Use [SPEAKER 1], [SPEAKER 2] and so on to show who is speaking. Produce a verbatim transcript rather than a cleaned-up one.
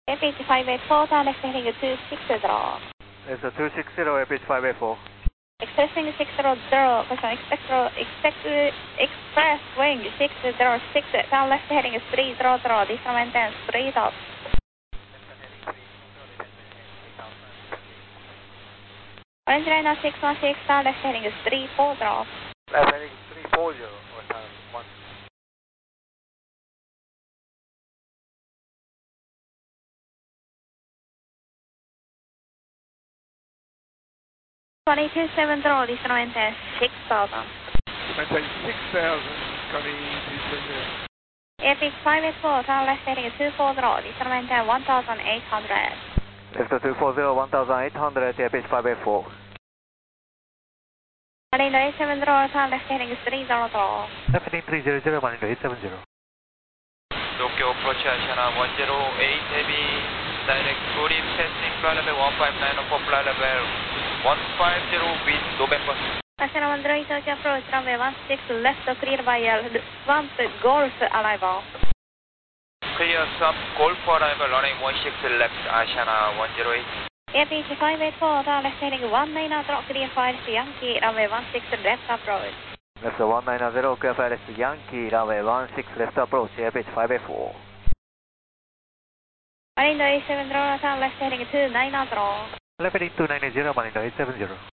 [SPEAKER 1] F H five eight four, turn left heading two six zero.
[SPEAKER 2] It's a two six zero, F H five eight four.
[SPEAKER 1] Expressing six zero zero, caution, expect, expect, express wing six zero six, turn left heading three zero zero, this maintains three knots. Orange Liner six one six, turn left heading three four zero.
[SPEAKER 2] Left heading three four zero, or time one.
[SPEAKER 1] twenty-two seven zero, this maintains six thousand.
[SPEAKER 2] Maintain six thousand, coming two seven zero.
[SPEAKER 1] F H five eight four, turn left heading two four zero, this maintains one thousand eight hundred.
[SPEAKER 2] Left two four zero, one thousand eight hundred, F H five eight four.
[SPEAKER 1] Malindo eight seven zero, turn left heading three zero zero.
[SPEAKER 2] Left heading three zero zero, Malindo eight seven zero.
[SPEAKER 3] Tokyo approach Asiana one zero eight heavy, direct solid passing flight level one five nine four, flight level one five zero with November.
[SPEAKER 1] Asiana one zero eight Tokyo approach, runway one six left, clear by Swamp Golf arrival.
[SPEAKER 3] Clear Swamp Golf arrival, runway one six left, Asiana one zero eight.
[SPEAKER 1] F H five eight four, turn left heading one nine zero, clear fire Yankee, runway one six left approach.
[SPEAKER 2] Left one nine zero, clear fire Yankee, runway one six left approach, F H five eight four.
[SPEAKER 1] Malindo eight seven zero, turn left heading two nine zero.
[SPEAKER 2] Left heading two nine zero, Malindo eight seven zero.